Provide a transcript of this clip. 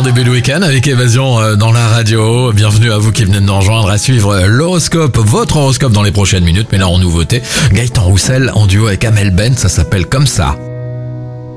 début de week-end avec Évasion dans la radio. Bienvenue à vous qui venez de nous rejoindre à suivre l'horoscope, votre horoscope dans les prochaines minutes. Mais là en nouveauté, Gaëtan Roussel en duo avec Amel Ben, ça s'appelle Comme ça.